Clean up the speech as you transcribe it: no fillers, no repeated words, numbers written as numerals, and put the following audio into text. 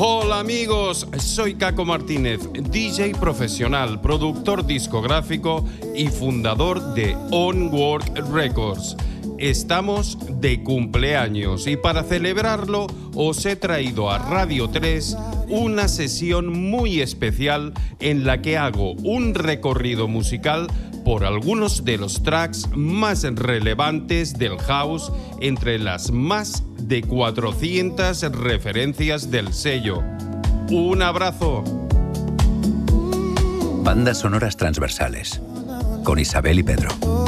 Hola amigos, soy Caco Martínez, DJ profesional, productor discográfico y fundador de Onwork Records. Estamos de cumpleaños y para celebrarlo os he traído a Radio 3 una sesión muy especial en la que hago un recorrido musical por algunos de los tracks más relevantes del house entre las más de 400 referencias del sello. ¡Un abrazo! Bandas sonoras transversales con Isabel y Pedro.